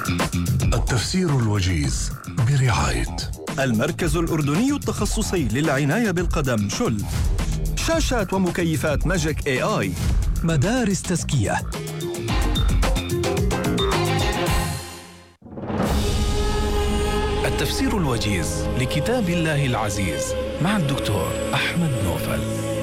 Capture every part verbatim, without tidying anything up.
التفسير الوجيز برعاية المركز الأردني التخصصي للعناية بالقدم شل، شاشات ومكيفات ماجيك اي اي، مدارس تزكية. التفسير الوجيز لكتاب الله العزيز مع الدكتور أحمد نوفل.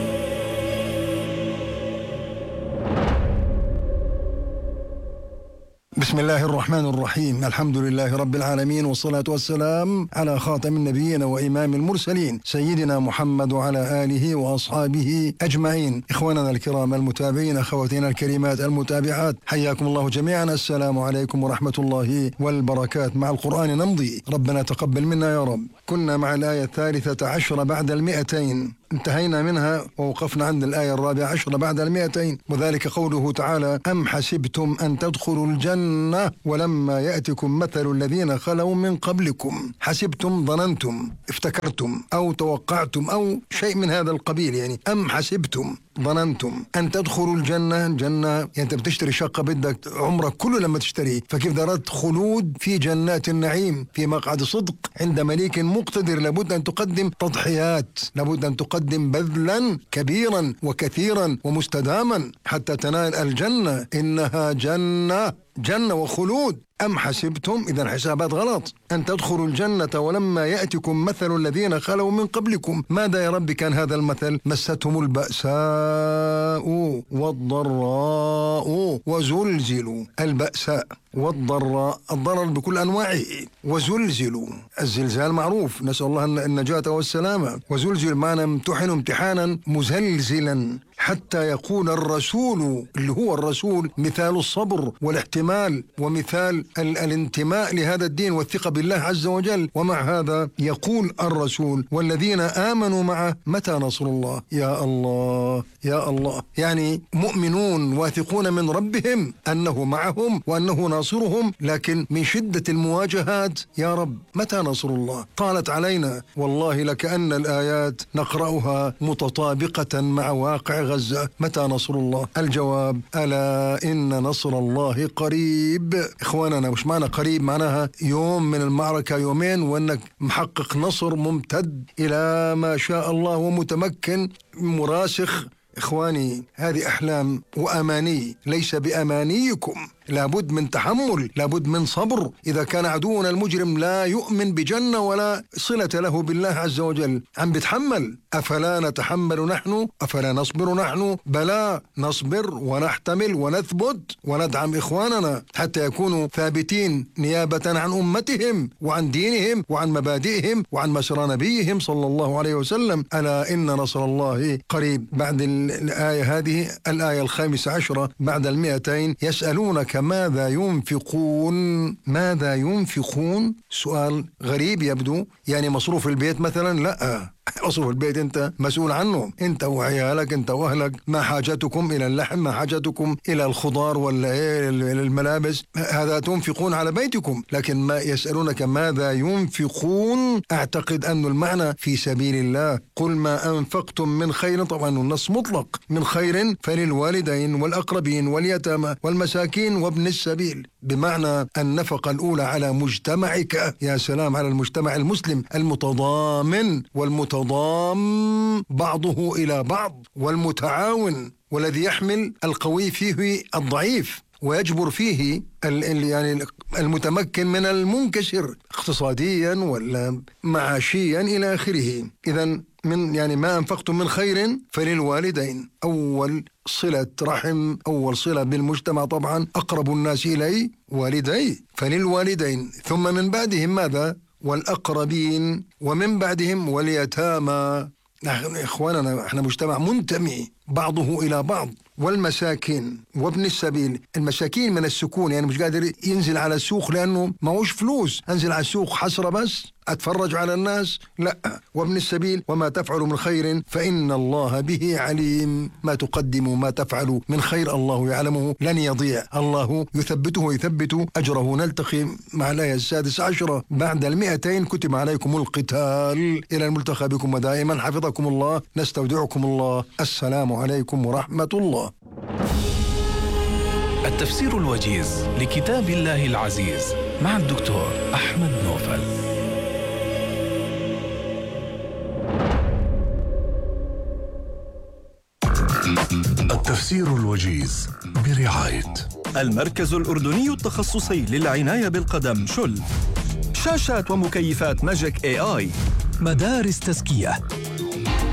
بسم الله الرحمن الرحيم. الحمد لله رب العالمين، والصلاة والسلام على خاتم النبيين وإمام المرسلين سيدنا محمد وعلى آله وأصحابه أجمعين. إخواننا الكرام المتابعين، أخواتنا الكريمات المتابعات، حياكم الله جميعا. السلام عليكم ورحمة الله والبركات. مع القرآن نمضي، ربنا تقبل منا يا رب. كنا مع الآية الثالثة عشر بعد المئتين، انتهينا منها ووقفنا عند الآية الرابعة عشر بعد المئتين، وذلك قوله تعالى: أم حسبتم أن تدخلوا الجنة ولما يأتكم مثل الذين خلوا من قبلكم. حسبتم ظننتم، افتكرتم أو توقعتم أو شيء من هذا القبيل، يعني أم حسبتم ظننتم أن تدخلوا الجنة. جنة يعني أنت بتشتري شقة بدك عمرك كله لما تشتري، فكيف درت خلود في جنات النعيم في مقعد صدق عند مليك مقتدر. لابد أن تقدم تضحيات، لابد أن تقدم بذلا كبيرا وكثيرا ومستداما حتى تنال الجنة. إنها جنة جنة وخلود. أم حسبتم، إذا حسابات غلط، أن تدخلوا الجنة ولما يأتكم مثل الذين خلوا من قبلكم. ماذا يا رب كان هذا المثل؟ مستهم البأساء والضراء وزلزلوا. البأساء والضراء، الضرر بكل أنواعه، وزلزلوا. الزلزال معروف، نسأل الله النجاة والسلامة. وزلزل معنى امتحن امتحانا مزلزلا حتى يقول الرسول، اللي هو الرسول مثال الصبر والاحتمال ومثال ال- الانتماء لهذا الدين والثقة بالله عز وجل. ومع هذا يقول الرسول والذين آمنوا معه: متى نصر الله؟ يا الله يا الله، يعني مؤمنون واثقون من ربهم أنه معهم وأنه ناصرهم، لكن من شدة المواجهات: يا رب متى نصر الله؟ طالت علينا والله لكأن الآيات نقرأها متطابقة مع واقع غزة. متى نصر الله؟ الجواب: ألا إن نصر الله قريب. إخواننا، مش معنى قريب معناها يوم من المعركة يومين وأنك محقق نصر ممتد إلى ما شاء الله ومتمكن مراسخ. إخواني، هذه أحلام وأماني، ليس بأمانيكم. لابد من تحمل، لابد من صبر. إذا كان عدونا المجرم لا يؤمن بجنة ولا صلة له بالله عز وجل، عم بتحمل. أفلا نتحمل نحن؟ أفلا نصبر نحن؟ بلى، نصبر ونحتمل ونثبت وندعم إخواننا حتى يكونوا ثابتين نيابة عن أمتهم وعن دينهم وعن مبادئهم وعن مسار نبيهم صلى الله عليه وسلم. ألا إن نصر الله قريب. بعد الآية هذه الآية الخامسة عشرة بعد المئتين: يسألونك ماذا ينفقون. ماذا ينفقون؟ سؤال غريب يبدو، يعني مصروف البيت مثلا؟ لا، مصروف البيت أنت مسؤول عنه، أنت وعيالك، أنت وأهلك. ما حاجتكم إلى اللحم؟ ما حاجتكم إلى الخضار ولا إيه الملابس؟ هذا تنفقون على بيتكم. لكن ما يسألونك ماذا ينفقون، أعتقد أن المعنى في سبيل الله. قل ما أنفقتم من خير، طبعا النص مطلق، من خير فللوالدين والأقربين واليتامى والمساكين وابن السبيل، بمعنى النفقة الأولى على مجتمعك. يا سلام على المجتمع المسلم المتضامن والمتضامن تضام بعضه إلى بعض، والمتعاون، والذي يحمل القوي فيه الضعيف ويجبر فيه يعني المتمكن من المنكسر اقتصاديا ولا معاشيا إلى آخره. إذن من يعني ما أنفقتم من خير فللوالدين، أول صلة رحم، أول صلة بالمجتمع طبعا، أقرب الناس إلي والدي، فللوالدين. ثم من بعدهم ماذا؟ والأقربين، ومن بعدهم واليتامى. نحن إخواننا احنا مجتمع منتمي بعضه إلى بعض. والمساكين وابن السبيل. المساكين من السكون، يعني مش قادر ينزل على السوق لأنه معوش فلوس، أنزل على السوق حسرة بس أتفرج على الناس؟ لا. وابن السبيل: وما تفعل من خير فإن الله به عليم. ما تقدموا ما تفعلوا من خير الله يعلمه، لن يضيع، الله يثبته ويثبت أجره. نلتقي مع الآية السادسة عشرة بعد المئتين. كتب عليكم القتال. إلى الملتقى بكم ودائما حفظكم الله، نستودعكم الله. السلام عليكم ورحمة الله. التفسير الوجيز لكتاب الله العزيز مع الدكتور أحمد نوفل. التفسير الوجيز برعاية المركز الأردني التخصصي للعناية بالقدم شل. شاشات ومكيفات ماجيك اي اي. مدارس تزكية